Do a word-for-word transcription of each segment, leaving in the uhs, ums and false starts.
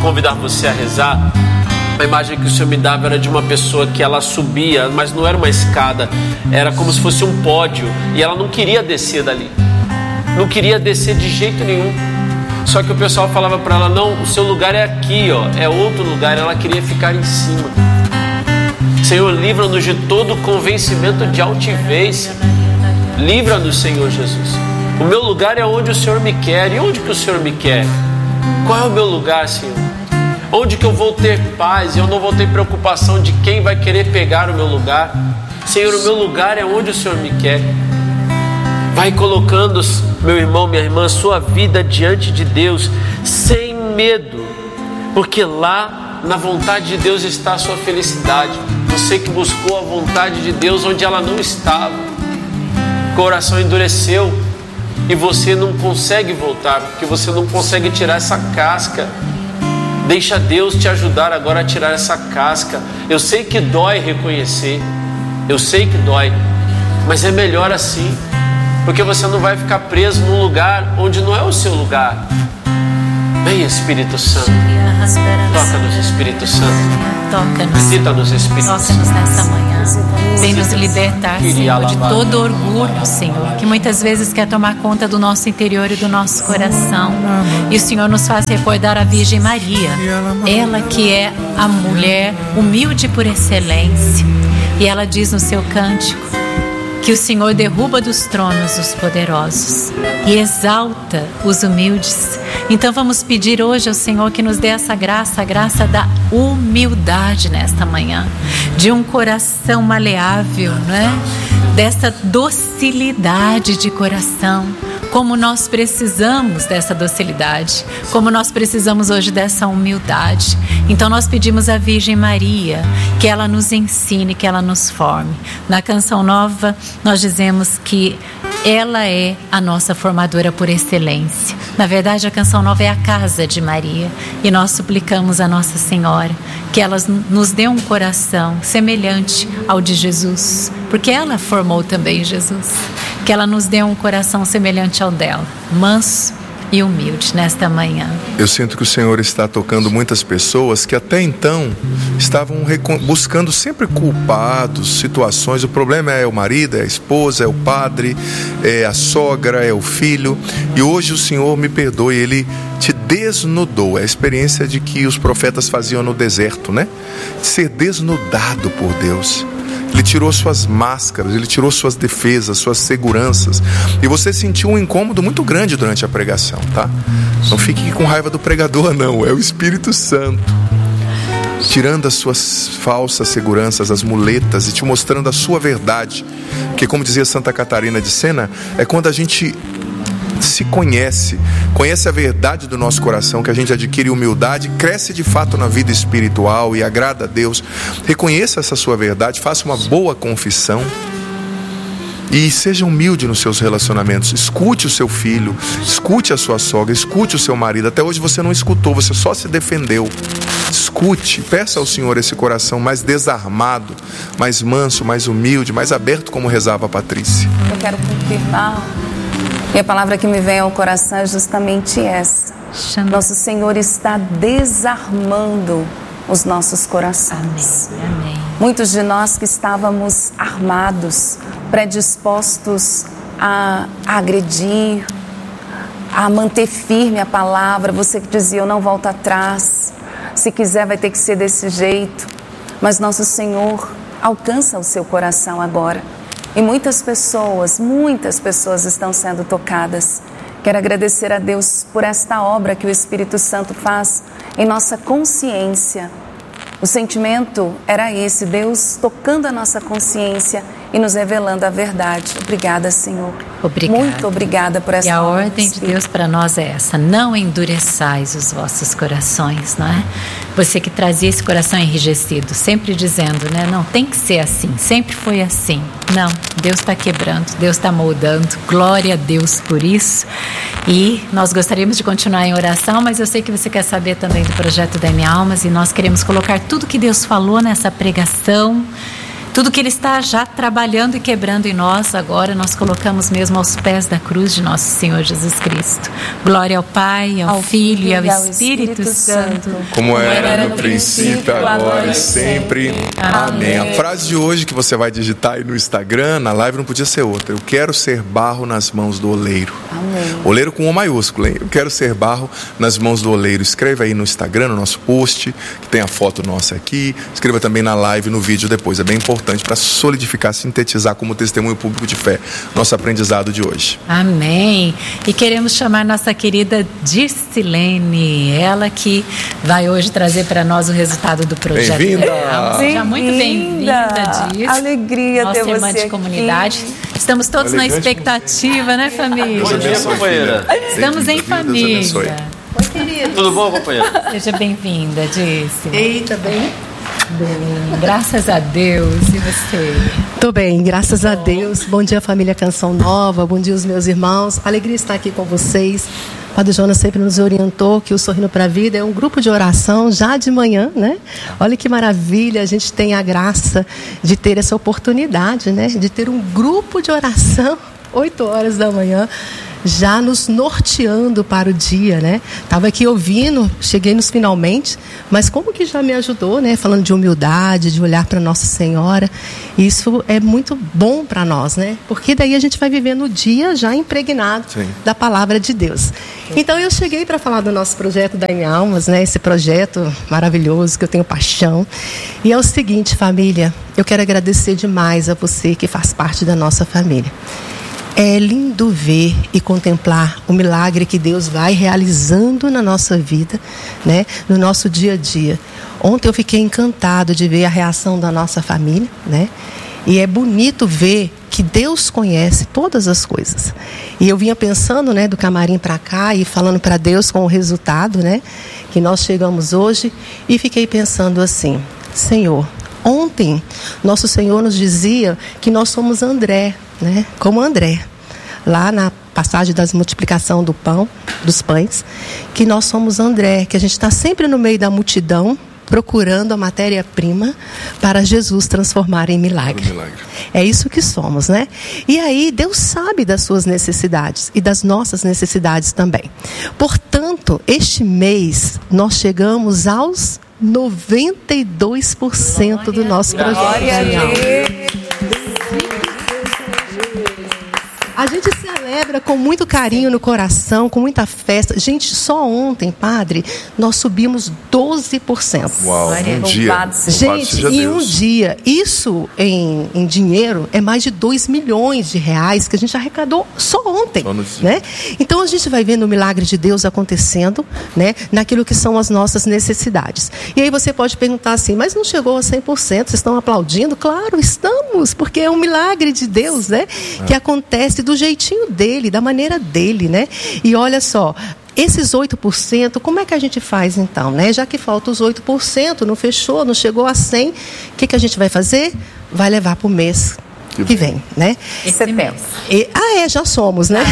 convidar você a rezar. A imagem que o Senhor me dava era de uma pessoa que ela subia, mas não era uma escada, era como se fosse um pódio, e ela não queria descer dali, não queria descer de jeito nenhum. Só que o pessoal falava para ela: não, o seu lugar é aqui, ó, é outro lugar. Ela queria ficar em cima. Senhor, livra-nos de todo convencimento de altivez. Livra-nos, Senhor Jesus. O meu lugar é onde o Senhor me quer. E onde que o Senhor me quer? Qual é o meu lugar, Senhor? Onde que eu vou ter paz e eu não vou ter preocupação de quem vai querer pegar o meu lugar? Senhor, o meu lugar é onde o Senhor me quer. Vai colocando, meu irmão, minha irmã, sua vida diante de Deus, sem medo, porque lá, na vontade de Deus, está a sua felicidade. Você que buscou a vontade de Deus onde ela não estava, o coração endureceu e você não consegue voltar, porque você não consegue tirar essa casca. Deixa Deus te ajudar agora a tirar essa casca. Eu sei que dói reconhecer, eu sei que dói, mas é melhor assim, porque você não vai ficar preso num lugar onde não é o seu lugar. Vem, Espírito Santo. Toca-nos, Espírito Santo. Toca-nos. Visita-nos, Espírito Santo. Toca-nos nessa manhã. Vem nos libertar, Senhor, de todo orgulho, Senhor, que muitas vezes quer tomar conta do nosso interior e do nosso coração. E o Senhor nos faz recordar a Virgem Maria, ela que é a mulher humilde por excelência. E ela diz no seu cântico que o Senhor derruba dos tronos os poderosos e exalta os humildes. Então vamos pedir hoje ao Senhor que nos dê essa graça, a graça da humildade nesta manhã, de um coração maleável, não é? Dessa docilidade de coração. Como nós precisamos dessa docilidade, como nós precisamos hoje dessa humildade. Então nós pedimos à Virgem Maria que ela nos ensine, que ela nos forme. Na Canção Nova nós dizemos que ela é a nossa formadora por excelência. Na verdade, a Canção Nova é a casa de Maria. E nós suplicamos a Nossa Senhora que ela nos dê um coração semelhante ao de Jesus, porque ela formou também Jesus. Que ela nos dê um coração semelhante ao dela, manso e humilde nesta manhã. Eu sinto que o Senhor está tocando muitas pessoas que até então estavam buscando sempre culpados, situações. O problema é o marido, é a esposa, é o padre, é a sogra, é o filho. E hoje o Senhor, me perdoe, Ele te desnudou. É a experiência de que os profetas faziam no deserto, né? Ser desnudado por Deus. Ele tirou suas máscaras, Ele tirou suas defesas, suas seguranças. E você sentiu um incômodo muito grande durante a pregação, tá? Não fique com raiva do pregador, não. É o Espírito Santo tirando as suas falsas seguranças, as muletas, e te mostrando a sua verdade. Porque, como dizia Santa Catarina de Sena, é quando a gente se conhece, conhece a verdade do nosso coração, que a gente adquire humildade, cresce de fato na vida espiritual e agrada a Deus. Reconheça essa sua verdade, faça uma boa confissão e seja humilde nos seus relacionamentos. Escute o seu filho, escute a sua sogra, escute o seu marido. Até hoje você não escutou, você só se defendeu. Escute, peça ao Senhor esse coração mais desarmado, mais manso, mais humilde, mais aberto, como rezava a Patrícia. Eu quero confirmar. E a palavra que me vem ao coração é justamente essa. Nosso Senhor está desarmando os nossos corações. Amém, amém. Muitos de nós que estávamos armados, predispostos a, a agredir, a manter firme a palavra. Você que dizia, eu não volto atrás. Se quiser vai ter que ser desse jeito. Mas nosso Senhor alcança o seu coração agora. E muitas pessoas, muitas pessoas estão sendo tocadas. Quero agradecer a Deus por esta obra que o Espírito Santo faz em nossa consciência. O sentimento era esse, Deus tocando a nossa consciência e nos revelando a verdade. Obrigada, Senhor. Obrigada. Muito obrigada por essa obra. E a obra, ordem de Deus para nós é essa: não endureçais os vossos corações, não é? Você que trazia esse coração enrijecido, sempre dizendo, né? Não, tem que ser assim, sempre foi assim. Não, Deus está quebrando, Deus está moldando. Glória a Deus por isso. E nós gostaríamos de continuar em oração, mas eu sei que você quer saber também do projeto da M Almas, e nós queremos colocar tudo que Deus falou nessa pregação Tudo que Ele está já trabalhando e quebrando em nós, agora nós colocamos mesmo aos pés da cruz de nosso Senhor Jesus Cristo. Glória ao Pai, ao, ao Filho e ao, ao Espírito, Espírito Santo. Como era, era no princípio, agora e sempre. Amém. Amém. A frase de hoje que você vai digitar aí no Instagram, na live, não podia ser outra. Eu quero ser barro nas mãos do oleiro. Amém. Oleiro com O maiúsculo, hein? Eu quero ser barro nas mãos do oleiro. Escreva aí no Instagram, no nosso post, que tem a foto nossa aqui. Escreva também na live, no vídeo depois. É bem importante para solidificar, sintetizar como testemunho público de fé nosso aprendizado de hoje. Amém. E queremos chamar nossa querida Dircilene, ela que vai hoje trazer para nós o resultado do projeto. Bem-vinda! Seja muito bem-vinda, Dirce. Alegria nossa ter você irmã de aqui. Comunidade. Estamos todos na expectativa, né, família? Bom dia, companheira. Estamos em família. Oi, querida. Tudo bom, companheira? Seja bem-vinda, Dirce. Eita, bem? Bem, graças a Deus. E você? Tô bem, graças a Deus. Bom dia, família Canção Nova. Bom dia, os meus irmãos. Alegria estar aqui com vocês. O Padre Jonas sempre nos orientou que o Sorrindo para a Vida é um grupo de oração já de manhã, né? Olha que maravilha, a gente tem a graça de ter essa oportunidade, né? De ter um grupo de oração, oito horas da manhã, já nos norteando para o dia, né? Estava aqui ouvindo, cheguei nos finalmente, mas como que já me ajudou, né? Falando de humildade, de olhar para Nossa Senhora. Isso é muito bom para nós, né? Porque daí a gente vai vivendo o dia já impregnado Sim. da palavra de Deus. Então eu cheguei para falar do nosso projeto da Em Almas, né? Esse projeto maravilhoso que eu tenho paixão. E é o seguinte, família, eu quero agradecer demais a você que faz parte da nossa família. É lindo ver e contemplar o milagre que Deus vai realizando na nossa vida, né? No nosso dia a dia. Ontem eu fiquei encantado de ver a reação da nossa família, né? E é bonito ver que Deus conhece todas as coisas. E eu vinha pensando, né, do camarim para cá e falando para Deus com o resultado, né, que nós chegamos hoje, e fiquei pensando assim: Senhor, ontem nosso Senhor nos dizia que nós somos André, né? Como André, lá na passagem das multiplicação do pão, dos pães, que nós somos André, que a gente está sempre no meio da multidão, procurando a matéria-prima para Jesus transformar em milagre. milagre. É isso que somos, né? E aí Deus sabe das suas necessidades e das nossas necessidades também. Portanto, este mês nós chegamos aos noventa e dois por cento do nosso projeto. Glória a Deus. A gente celebra com muito carinho no coração, com muita festa. Gente, só ontem, padre, nós subimos doze por cento. Uau, um dia. Gente, em um dia. Isso em, em dinheiro é mais de dois milhões de reais que a gente arrecadou só ontem. Só né? Então a gente vai vendo o milagre de Deus acontecendo, né, naquilo que são as nossas necessidades. E aí você pode perguntar assim, mas não chegou a cem por cento, vocês estão aplaudindo? Claro, estamos, porque é um milagre de Deus, né, que acontece do jeitinho dele, da maneira dele, né? E olha só, esses oito por cento, como é que a gente faz então, né? Já que falta os oito por cento, não fechou, não chegou a cem, o que, que a gente vai fazer? Vai levar para o mês que, que vem, né? Setembro. E, ah, é, já somos, né?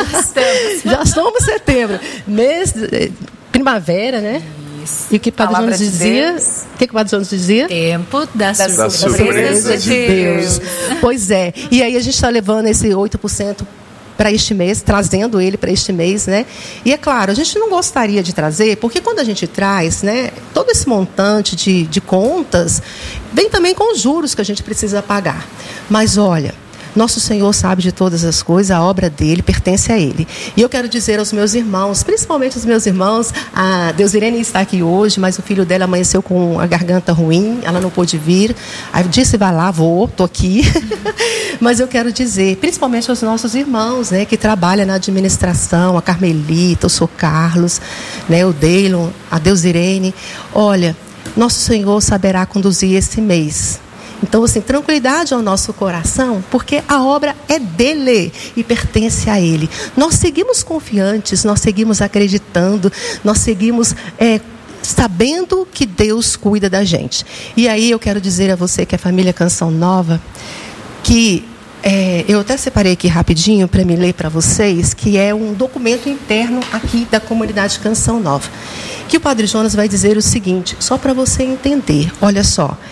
Já somos setembro. Mês, primavera, né? E o que o Padre Jonas dizia? O que, que o Padre Jonas dizia? Tempo da, da surpresa, surpresa de Deus. Deus. Pois é. E aí a gente está levando esse oito por cento para este mês, trazendo ele para este mês, né? E é claro, a gente não gostaria de trazer, porque quando a gente traz, né, todo esse montante de, de contas, vem também com os juros que a gente precisa pagar. Mas olha, nosso Senhor sabe de todas as coisas, a obra dele pertence a ele. E eu quero dizer aos meus irmãos, principalmente os meus irmãos, a Deusirene está aqui hoje, mas o filho dela amanheceu com a garganta ruim, ela não pôde vir. Aí eu disse, vai lá, vou, estou aqui. Mas eu quero dizer, principalmente aos nossos irmãos, né, que trabalham na administração, a Carmelita, o Sr. Carlos, né, o Deilon, a Deusirene. Olha, nosso Senhor saberá conduzir esse mês. Então, assim, tranquilidade ao nosso coração, porque a obra é dele e pertence a ele. Nós seguimos confiantes, nós seguimos acreditando, nós seguimos é, sabendo que Deus cuida da gente. E aí eu quero dizer a você que é a família Canção Nova, que é, eu até separei aqui rapidinho para me ler para vocês, que é um documento interno aqui da comunidade Canção Nova, que o Padre Jonas vai dizer o seguinte, só para você entender, olha só.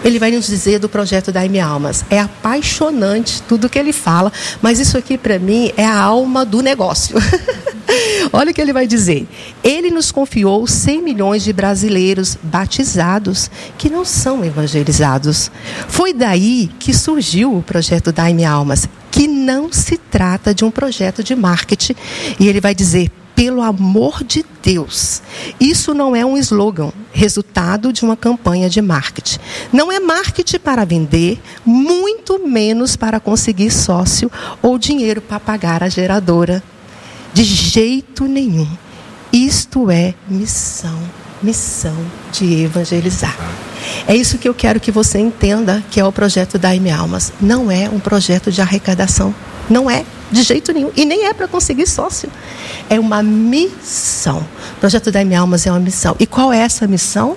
ele vai nos dizer do projeto Dai-me Almas. É apaixonante tudo que ele fala, mas isso aqui para mim é a alma do negócio. Olha o que ele vai dizer. Ele nos confiou cem milhões de brasileiros batizados que não são evangelizados. Foi daí que surgiu o projeto Dai-me Almas, que não se trata de um projeto de marketing. E ele vai dizer: pelo amor de Deus, isso não é um slogan, resultado de uma campanha de marketing. Não é marketing para vender, muito menos para conseguir sócio ou dinheiro para pagar a geradora. De jeito nenhum. Isto é missão, missão de evangelizar. É isso que eu quero que você entenda, que é o projeto Dai-me Almas. Não é um projeto de arrecadação. Não é, de jeito nenhum. E nem é para conseguir sócio. É uma missão. O projeto Dai-me Almas é uma missão. E qual é essa missão?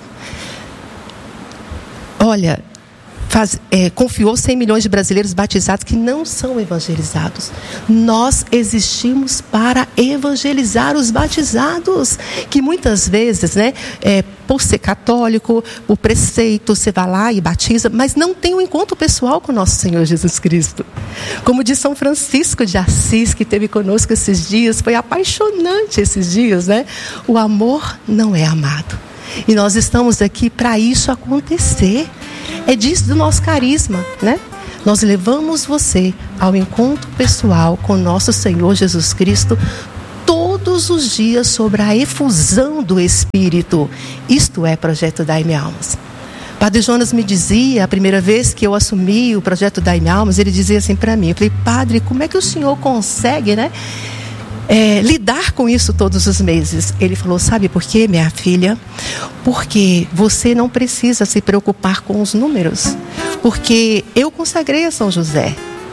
Olha, faz, é, confiou cem milhões de brasileiros batizados que não são evangelizados. Nós existimos para evangelizar os batizados, que muitas vezes, né, é, por ser católico, por preceito, você vai lá e batiza, mas não tem um encontro pessoal com o nosso Senhor Jesus Cristo. Como diz São Francisco de Assis, que esteve conosco esses dias, foi apaixonante esses dias, né? O amor não é amado. E nós estamos aqui para isso acontecer. É disso do nosso carisma, né? Nós levamos você ao encontro pessoal com nosso Senhor Jesus Cristo todos os dias sobre a efusão do Espírito. Isto é projeto Dai-me Almas. Padre Jonas me dizia, a primeira vez que eu assumi o projeto Dai-me Almas, ele dizia assim para mim, eu falei: padre, como é que o senhor consegue, né, é, lidar com isso todos os meses? Ele falou: sabe por quê, minha filha? Porque você não precisa se preocupar com os números, porque eu consagrei a São José.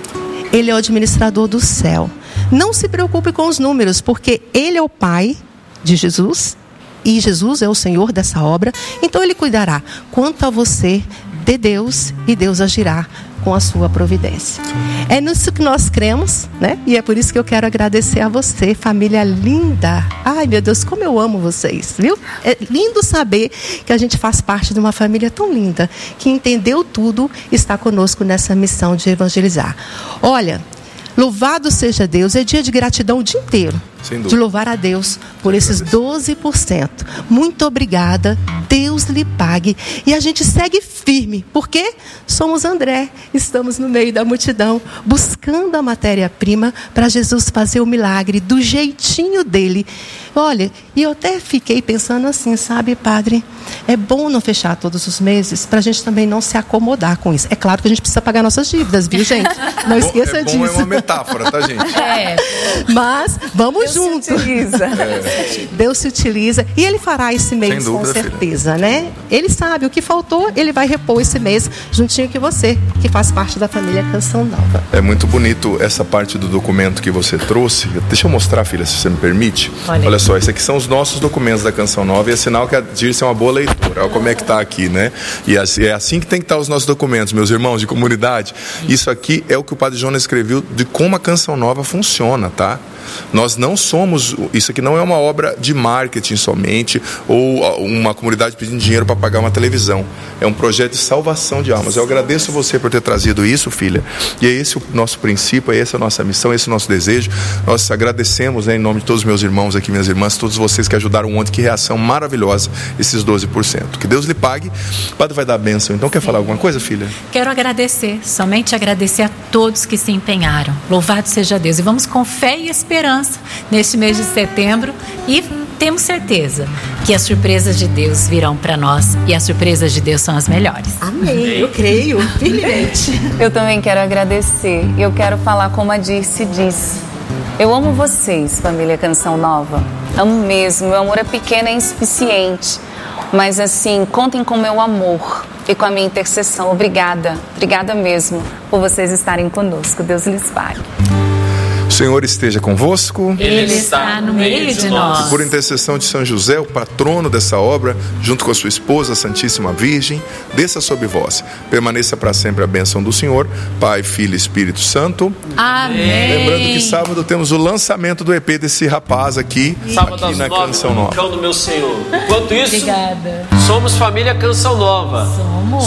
Ele é o administrador do céu. Não se preocupe com os números, porque Ele é o Pai de Jesus e Jesus é o Senhor dessa obra. Então Ele cuidará. Quanto a você, dê Deus e Deus agirá com a sua providência. É nisso que nós cremos, né? E é por isso que eu quero agradecer a você, família linda. Ai, meu Deus, como eu amo vocês, viu? É lindo saber que a gente faz parte de uma família tão linda, que entendeu tudo e está conosco nessa missão de evangelizar. Olha, louvado seja Deus, é dia de gratidão o dia inteiro. De louvar a Deus por esses doze por cento. Muito obrigada, Deus lhe pague. E a gente segue firme, porque somos André, estamos no meio da multidão, buscando a matéria-prima para Jesus fazer o milagre do jeitinho dele. Olha, e eu até fiquei pensando assim, sabe, padre, é bom não fechar todos os meses, para a gente também não se acomodar com isso. É claro que a gente precisa pagar nossas dívidas, viu, gente? Não esqueça é bom, disso. É uma metáfora, tá, gente? É. Mas vamos Deus junto. se utiliza. É. Deus se utiliza e Ele fará esse mês, com certeza, filha, né? Ele sabe o que faltou, Ele vai repor esse mês juntinho com você, que faz parte da família Canção Nova. É muito bonito essa parte do documento que você trouxe. Deixa eu mostrar, filha, se você me permite. Olha, Olha só, esses aqui são os nossos documentos da Canção Nova e é sinal que a Dirce é uma boa leitora. Olha como é que tá aqui, né? E é assim que tem que estar os nossos documentos, meus irmãos de comunidade. Isso aqui é o que o Padre Jonas escreveu de como a Canção Nova funciona, tá? Nós não somos, isso aqui não é uma obra de marketing somente, ou uma comunidade pedindo dinheiro para pagar uma televisão. É um projeto de salvação de almas. Eu agradeço você por ter trazido isso, filha. E é esse o nosso princípio, é essa a nossa missão, é esse o nosso desejo. Nós agradecemos, né, em nome de todos os meus irmãos aqui, minhas irmãs, todos vocês que ajudaram ontem. Que reação maravilhosa, esses doze por cento. Que Deus lhe pague. O padre vai dar a bênção. Então, quer falar alguma coisa, filha? Quero agradecer, somente agradecer a todos que se empenharam. Louvado seja Deus. E vamos com fé e esperança neste mês de setembro e temos certeza que as surpresas de Deus virão para nós e as surpresas de Deus são as melhores. Amém, eu creio, firmemente. Eu também quero agradecer. Eu quero falar como a Dirce diz. Eu amo vocês, família Canção Nova. Amo mesmo. Meu amor é pequeno, é insuficiente. Mas assim, contem com o meu amor e com a minha intercessão. Obrigada. Obrigada mesmo por vocês estarem conosco. Deus lhes pague. O Senhor esteja convosco. Ele está no meio de nós. E por intercessão de São José, o patrono dessa obra, junto com a sua esposa, a Santíssima Virgem, desça sobre vós. Permaneça para sempre a bênção do Senhor, Pai, Filho e Espírito Santo. Amém. Lembrando que sábado temos o lançamento do E P desse rapaz aqui, sábado aqui às na nove, Canção Nova. do meu Senhor. Enquanto isso, Obrigada. somos família Canção Nova. Somos.